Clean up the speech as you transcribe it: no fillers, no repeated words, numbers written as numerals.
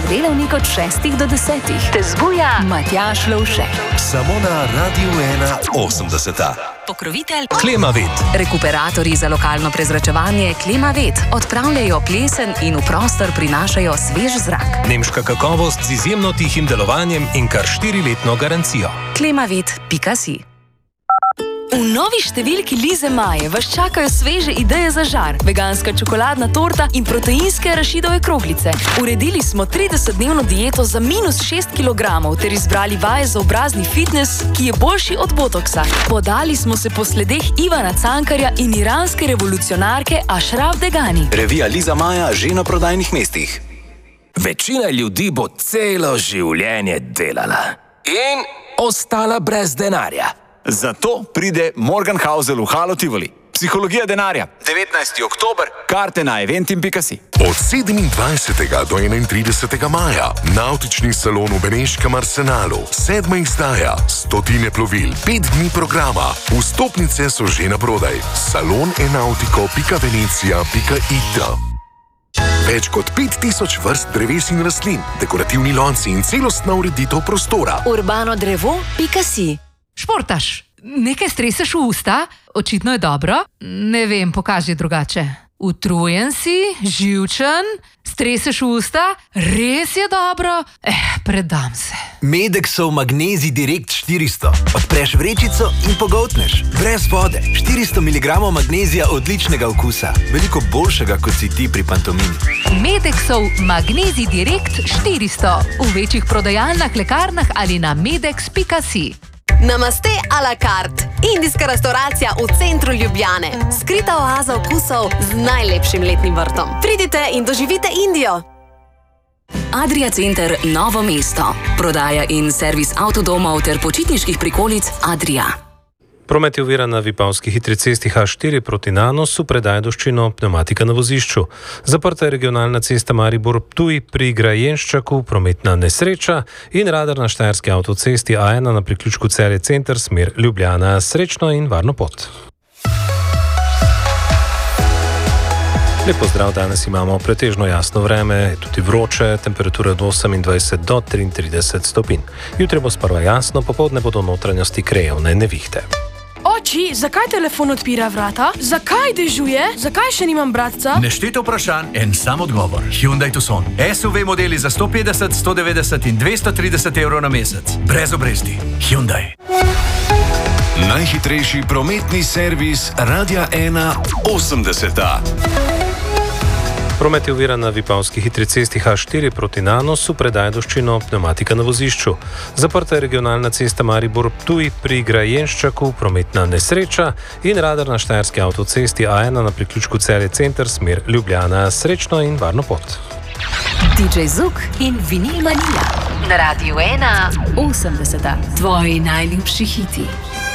delavnik od 6 do 10. Te zbuja Matjaž Lovše. Samo na Radiu 81. Pokrovitelj Klimavet. Rekuperatorji za lokalno prezračevanje Klimavet odpravljajo plesen in v prostor prinašajo svež zrak. Nemška kakovost z izjemno tihim delovanjem in kar 4-letno garancijo. Klimavet.si. V novi številki Lize Maje vas čakajo sveže ideje za žar, veganska čokoladna torta in proteinske arašidove kroglice. Uredili smo 30-dnevno dieto za -6 kg ter izbrali vaje za obrazni fitness, ki je boljši od botoksa. Podali smo se po sledeh Ivana Cankarja in iranske revolucionarke Ashraf Degani. Revija Liza Maja že na prodajnih mestih. Večina ljudi bo celo življenje delala in ostala brez denarja. Zato pride Morgenhausel v Halo Tivoli. Psihologija denarja. 19. oktober. Karte na eventim.si. Od 27. do 31. maja Nautični salon v Beneškem Arsenalu. 7. izdaja, 100 plovil, 5 dni programa. Vstopnice so že na prodaj. salonenautico.venecija.it. Več kot 5000 vrst dreves in rastlin, dekorativni lonci in celostna ureditev prostora. Urbanodrevo.si. Športaš, nekaj streseš v usta, očitno je dobro, ne vem, pokaži drugače. Utrujen si, živčen, streseš v usta, res je dobro, predam se. Medexov Magnezij Direkt 400. Odpreš vrečico in pogoltneš, brez vode. 400 mg magnezija odličnega okusa, veliko boljšega, kot si ti pri pantomimi. Medexov Magnezij Direkt 400. V večjih prodajalnah, lekarnah ali na medex.si. Namaste a la carte. Indijska restauracija v centru Ljubljane. Skrita oaza okusov z najlepšim letnim vrtom. Pridite in doživite Indijo. Adria Center Novo mesto. Prodaja in servis avtodomov ter počitniških prikolic Adria. Promet je oviran na Vipavski hitri cesti H4 proti Nanosu, predaj Doščino, pneumatika na vozišču. Zaprta je regionalna cesta Maribor-Ptuj pri Grajenščaku, prometna nesreča in radar na štajerski avtocesti A1 na priključku Celje Center, smer Ljubljana. Srečno in varno pot. Lep pozdrav, danes imamo pretežno jasno vreme, tudi vroče, temperature od 28 do 33 stopinj. Jutri bo sprva jasno, popoldne bodo notranjosti krajevne nevihte. Oči, zakaj telefon odpira vrata? Zakaj dežuje? Zakaj še nimam bratca? Nešteto vprašanj, en sam odgovor. Hyundai Tucson. SUV modeli za 150, 190 in 230 evrov na mesec. Brez obresti. Hyundai. Najhitrejši prometni servis Radia 81. Promet je oviran na Vipavski hitri cesti H4 proti Nanosu, predaj Doščino, pneumatika na vozišču. Zaprta je regionalna cesta Maribor-Ptuj pri Grajenščaku, prometna nesreča in radar na štajerski avtocesti A1 na priključku Celje Center, smer Ljubljana. Srečno in varno pot. DJ Zuk in Vinil Manija. Na Radiu 81. Tvoji najljubši hiti.